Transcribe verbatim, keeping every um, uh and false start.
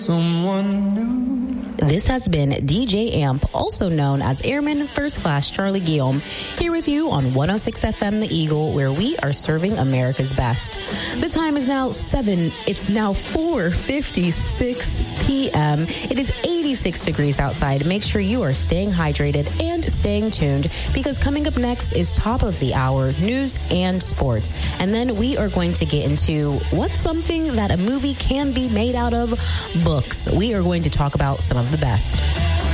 Someone new. This has been D J Amp, also known as Airman First Class Charlie Guillaume, here with you on one oh six F M The Eagle, where we are serving America's best. The time is now seven. It's now four fifty-six p.m. It is eighty-six degrees outside. Make sure you are staying hydrated and staying tuned, because coming up next is top of the hour news and sports. And then we are going to get into what's something that a movie can be made out of: books. We are going to talk about some of the best.